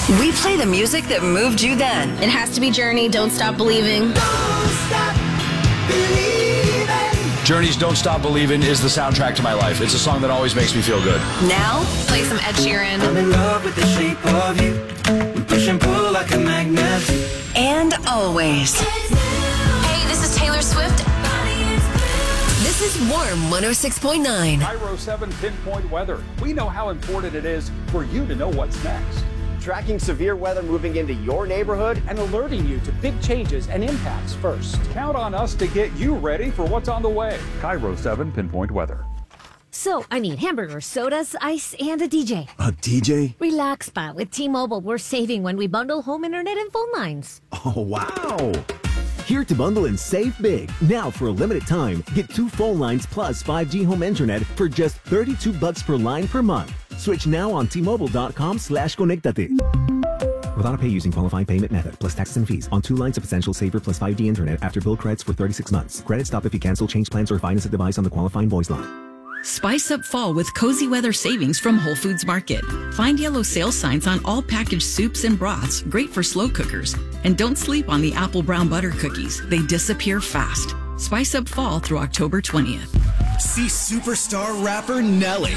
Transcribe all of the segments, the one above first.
We play the music that moved you then. It has to be Journey, Don't Stop Believing. Don't stop believing. Journey's Don't Stop Believing is the soundtrack to my life. It's a song that always makes me feel good. Now, Play some Ed Sheeran. I'm in love with the shape of you. We push and pull like a magnet. and always. Hey, this is Taylor Swift. This is Warm 106.9. KIRO 7 pinpoint weather. We know how important it is for you to know what's next. Tracking severe weather moving into your neighborhood And alerting you to big changes and impacts first. Count on us to get you ready for what's on the way. KIRO 7 pinpoint weather. So, I need hamburgers, sodas, ice, and a DJ. A DJ? Relax, Spot. With T-Mobile, we're saving when we bundle home internet and phone lines. Oh, wow. Here to bundle and save big. Now, for a limited time, get 2 phone lines plus 5G home internet for just $32 per line per month. Switch now on T-Mobile.com/conectate. With auto pay using qualifying payment method, plus taxes and fees, on 2 lines of Essential Saver plus 5G internet after bill credits for 36 months. Credit stop if you cancel, change plans, or finance a device on the qualifying voice line. Spice up fall with cozy weather savings from Whole Foods Market. Find yellow sale signs on all packaged soups and broths, great for slow cookers. And don't sleep on the apple brown butter cookies. They disappear fast. Spice up fall through October 20th. See superstar rapper Nelly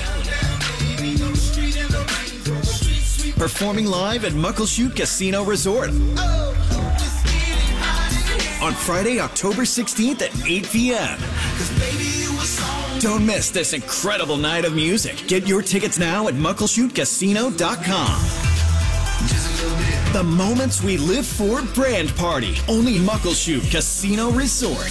performing live at Muckleshoot Casino Resort on Friday, October 16th at 8 p.m. Don't miss this incredible night of music. Get your tickets now at muckleshootcasino.com. The moments we live for brand party. Only Muckleshoot Casino Resort.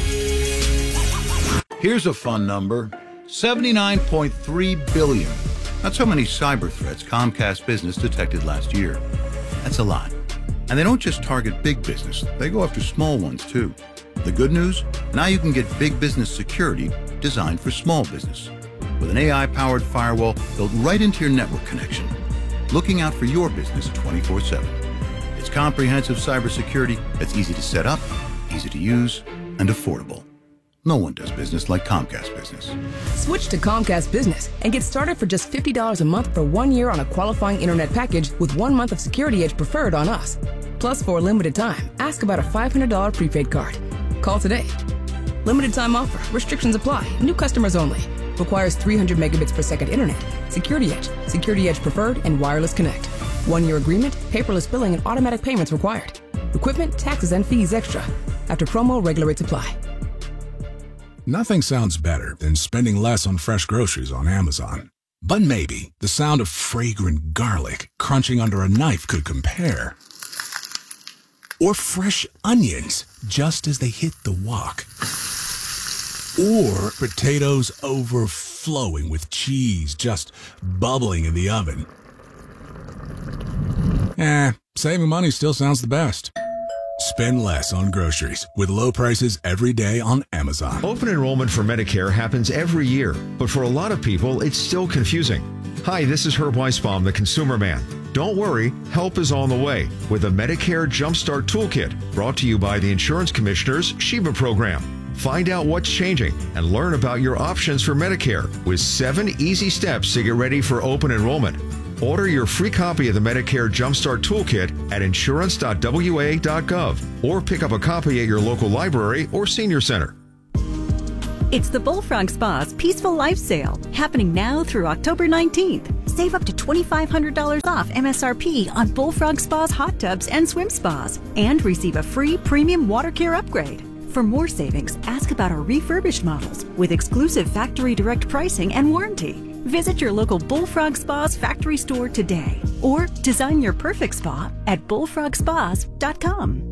Here's a fun number. 79.3 billion. That's how many cyber threats Comcast Business detected last year. That's a lot. And they don't just target big business. They go after small ones, too. The good news? Now you can get big business security designed for small business with an AI-powered firewall built right into your network connection, looking out for your business 24/7. It's comprehensive cybersecurity that's easy to set up, easy to use, and affordable. No one does business like Comcast Business. Switch to Comcast Business and get started for just $50 a month for 1 year on a qualifying internet package with 1 month of Security Edge Preferred on us. Plus, for a limited time, ask about a $500 prepaid card. Call today. Limited time offer. Restrictions apply. New customers only. Requires 300 megabits per second internet. Security Edge Preferred, and Wireless Connect. 1 year agreement, paperless billing, and automatic payments required. Equipment, taxes, and fees extra. After promo, regular rates apply. Nothing sounds better than spending less on fresh groceries on Amazon. But maybe the sound of fragrant garlic crunching under a knife could compare. Or fresh onions just as they hit the wok. Or potatoes overflowing with cheese just bubbling in the oven. Saving money still sounds the best. Spend less on groceries with low prices every day on Amazon. Open enrollment for Medicare happens every year, but for a lot of people, it's still confusing. Hi, this is Herb Weisbaum, the Consumer Man. Don't worry, help is on the way with a Medicare Jumpstart Toolkit brought to you by the Insurance Commissioner's Sheba program. Find out what's changing and learn about your options for Medicare with 7 easy steps to get ready for open enrollment. Order your free copy of the Medicare Jumpstart Toolkit at insurance.wa.gov or pick up a copy at your local library or senior center. It's the Bullfrog Spa's Peaceful Life Sale, happening now through October 19th. Save up to $2,500 off MSRP on Bullfrog Spa's hot tubs and swim spas, and receive a free premium water care upgrade. For more savings, ask about our refurbished models with exclusive factory direct pricing and warranty. Visit your local Bullfrog Spa's factory store today, or design your perfect spa at bullfrogspas.com.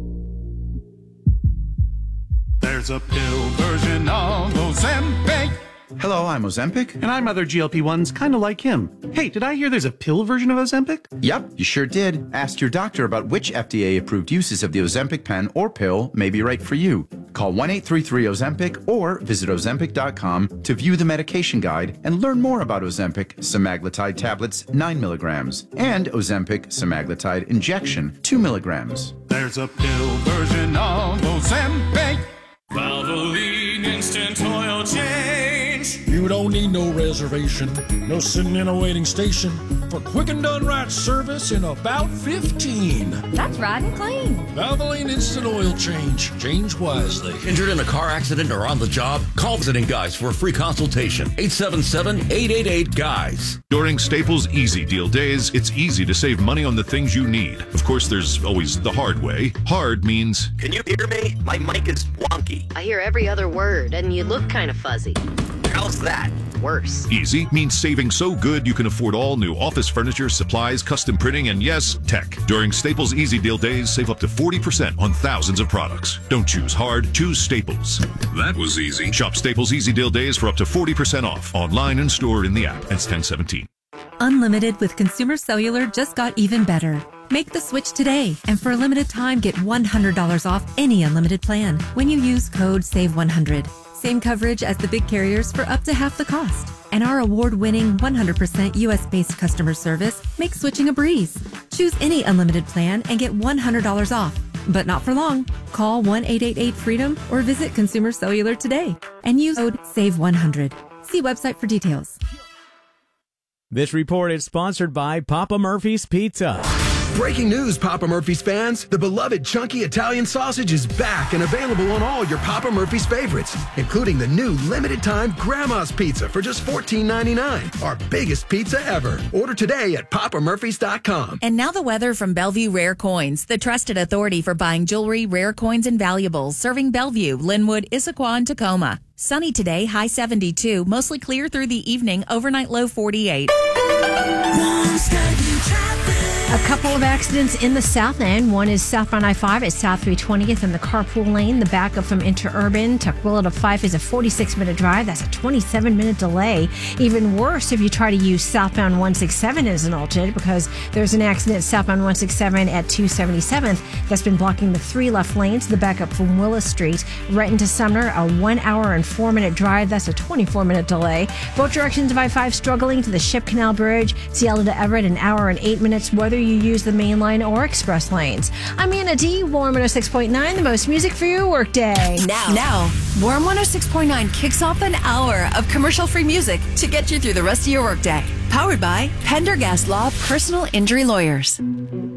There's a pill version of Ozempic. Hello, I'm Ozempic. And I'm other GLP-1s kind of like him. Hey, did I hear there's a pill version of Ozempic? Yep, you sure did. Ask your doctor about which FDA-approved uses of the Ozempic pen or pill may be right for you. Call 1-833-OZEMPIC or visit Ozempic.com to view the medication guide and learn more about Ozempic semaglutide tablets 9 milligrams and Ozempic semaglutide injection 2 milligrams. There's a pill version of Ozempic. Valvoline Instant Oil Change. You don't need no reservation, no sitting in a waiting station for quick and done right service in about 15. That's right and clean. Valvoline Instant Oil Change. Change wisely. Injured in a car accident or on the job? Call Visiting Guys for a free consultation. 877-888-GUYS. During Staples Easy Deal Days, it's easy to save money on the things you need. Of course, there's always the hard way. Hard means... Can you hear me? My mic is wonky. I hear every other word, and you look kind of fuzzy. How's that? Worse. Easy means saving so good you can afford all new office furniture, supplies, custom printing, and yes, tech. During Staples Easy Deal Days, save up to 40% on thousands of products. Don't choose hard, choose Staples. That was easy. Shop Staples Easy Deal Days for up to 40% off. Online and store in the app. That's 1017. Unlimited with Consumer Cellular just got even better. Make the switch today, and for a limited time, get $100 off any unlimited plan when you use code SAVE100. Same coverage as the big carriers for up to half the cost. And our award-winning 100% US-based customer service makes switching a breeze. Choose any unlimited plan and get $100 off. But not for long. Call 1-888-FREEDOM or visit Consumer Cellular today and use code SAVE100. See website for details. This report is sponsored by Papa Murphy's Pizza. Breaking news, Papa Murphy's fans. The beloved chunky Italian sausage is back and available on all your Papa Murphy's favorites, including the new limited-time Grandma's Pizza for just $14.99. Our biggest pizza ever. Order today at papamurphys.com. And now the weather from Bellevue Rare Coins, the trusted authority for buying jewelry, rare coins, and valuables, serving Bellevue, Linwood, Issaquah, and Tacoma. Sunny today, high 72, mostly clear through the evening, overnight low 48. A couple of accidents in the South End. One is southbound I-5 at South 320th in the carpool lane. The backup from Interurban, Tukwila to Fife is a 46-minute drive. That's a 27-minute delay. Even worse if you try to use southbound 167 as an alternate, because there's an accident southbound 167 at 277th that's been blocking the 3 left lanes. The backup from Willis Street, Renton to Sumner, a 1 hour and 4-minute drive. That's a 24-minute delay. Both directions of I-5 struggling to the Ship Canal Bridge, Seattle to Everett, an hour and 8 minutes, whether you use the main line or express lanes. I'm Anna D. Warm 106.9, the most music for your workday. Now, Warm 106.9 kicks off an hour of commercial-free music to get you through the rest of your workday. Powered by Pendergast Law Personal Injury Lawyers.